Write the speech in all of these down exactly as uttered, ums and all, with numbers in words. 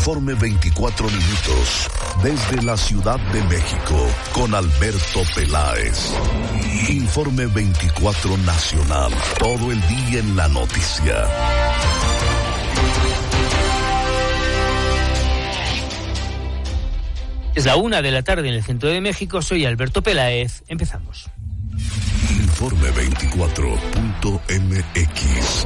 Informe veinticuatro minutos, desde la Ciudad de México, con Alberto Peláez. Informe veinticuatro nacional, todo el día en la noticia. Es la una de la tarde en el centro de México. Soy Alberto Peláez. Empezamos. Informe veinticuatro punto m x.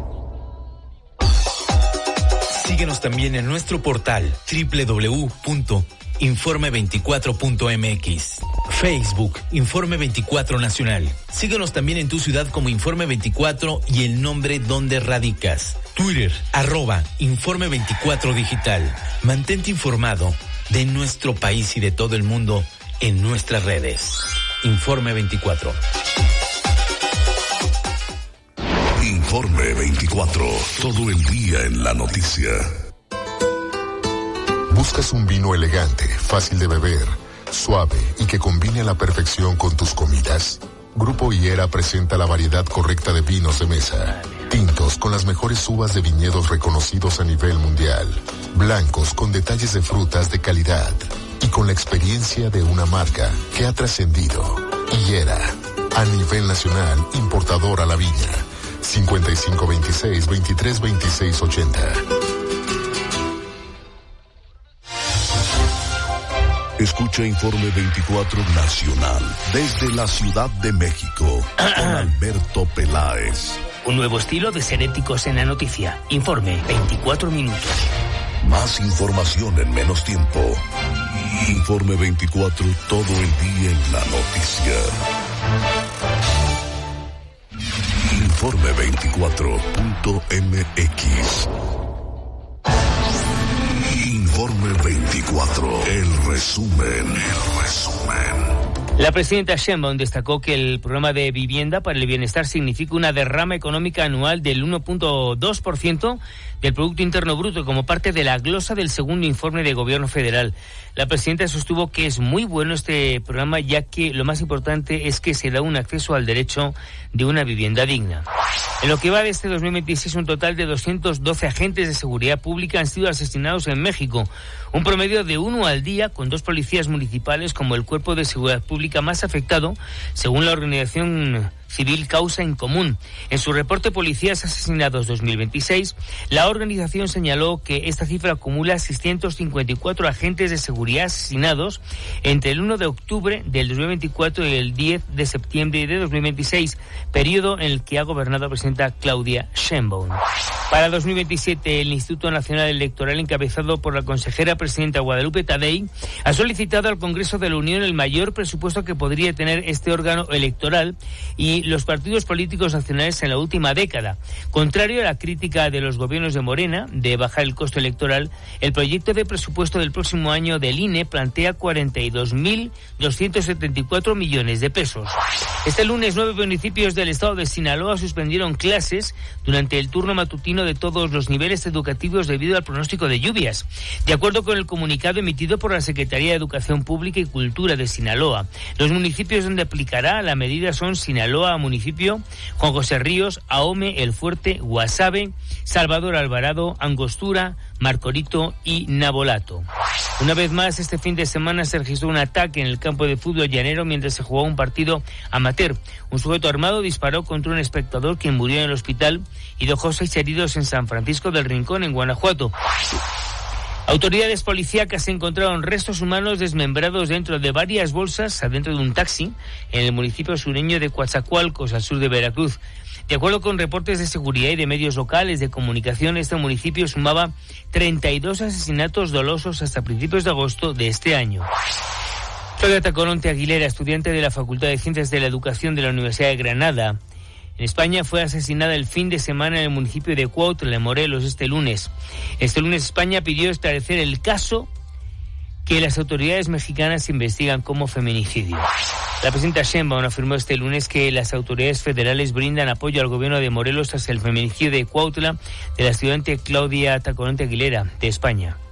Síguenos también en nuestro portal doble u doble u doble u punto informe veinticuatro punto m x. Facebook, Informe veinticuatro Nacional. Síguenos también en tu ciudad como Informe veinticuatro y el nombre donde radicas. Twitter, arroba Informe veinticuatro Digital. Mantente informado de nuestro país y de todo el mundo en nuestras redes. Informe veinticuatro. Informe veinticuatro, todo el día en la noticia. ¿Buscas un vino elegante, fácil de beber, suave y que combine a la perfección con tus comidas? Grupo Higuera presenta la variedad correcta de vinos de mesa. Tintos con las mejores uvas de viñedos reconocidos a nivel mundial. Blancos con detalles de frutas de calidad. Y con la experiencia de una marca que ha trascendido. Higuera, a nivel nacional, importador a la viña. cincuenta y cinco veintiséis, veintitrés veintiséis ochenta. Escucha Informe veinticuatro Nacional, desde la Ciudad de México, con Alberto Peláez. Un nuevo estilo de ser éticos en la noticia. Informe veinticuatro minutos. Más información en menos tiempo. Informe veinticuatro, todo el día en la noticia. Informe veinticuatro punto m x. Informe veinticuatro, el resumen, el resumen. La presidenta Sheinbaum destacó que el programa de vivienda para el bienestar significa una derrama económica anual del uno punto dos por ciento del Producto Interno Bruto como parte de la glosa del segundo informe de Gobierno Federal. La presidenta sostuvo que es muy bueno este programa, ya que lo más importante es que se da un acceso al derecho de una vivienda digna. En lo que va de este dos mil veintiséis, un total de doscientos doce agentes de seguridad pública han sido asesinados en México, un promedio de uno al día, con dos policías municipales como el cuerpo de seguridad pública más afectado, según la organización civil Causa en Común. En su reporte Policías Asesinados dos mil veintiséis, la organización señaló que esta cifra acumula seiscientos cincuenta y cuatro agentes de seguridad asesinados entre el uno de octubre del dos mil veinticuatro y el diez de septiembre de dos mil veintiséis, periodo en el que ha gobernado la presidenta Claudia Sheinbaum. Para dos mil veintisiete, el Instituto Nacional Electoral, encabezado por la consejera presidenta Guadalupe Tadei, ha solicitado al Congreso de la Unión el mayor presupuesto que podría tener este órgano electoral y los partidos políticos nacionales en la última década. Contrario a la crítica de los gobiernos de Morena de bajar el costo electoral, el proyecto de presupuesto del próximo año del I N E plantea cuarenta y dos mil doscientos setenta y cuatro millones de pesos. Este lunes, nueve municipios del estado de Sinaloa suspendieron clases durante el turno matutino de todos los niveles educativos debido al pronóstico de lluvias. De acuerdo con el comunicado emitido por la Secretaría de Educación Pública y Cultura de Sinaloa, los municipios donde aplicará la medida son Sinaloa Municipio, Juan José Ríos, Ahome, El Fuerte, Guasave, Salvador Alvarado, Angostura, Marcorito y Navolato. Una vez más, este fin de semana se registró un ataque en el campo de fútbol llanero mientras se jugaba un partido amateur. Un sujeto armado disparó contra un espectador quien murió en el hospital y dejó seis heridos en San Francisco del Rincón, en Guanajuato. Autoridades policíacas encontraron restos humanos desmembrados dentro de varias bolsas adentro de un taxi en el municipio sureño de Coatzacoalcos, al sur de Veracruz. De acuerdo con reportes de seguridad y de medios locales de comunicación, este municipio sumaba treinta y dos asesinatos dolosos hasta principios de agosto de este año. Claudia Tacoronte Aguilera, estudiante de la Facultad de Ciencias de la Educación de la Universidad de Granada, en España, fue asesinada el fin de semana en el municipio de Cuautla, en Morelos, este lunes. Este lunes España pidió esclarecer el caso que las autoridades mexicanas investigan como feminicidio. La presidenta Sheinbaum afirmó este lunes que las autoridades federales brindan apoyo al gobierno de Morelos tras el feminicidio de Cuautla de la estudiante Claudia Tacoronte Aguilera, de España.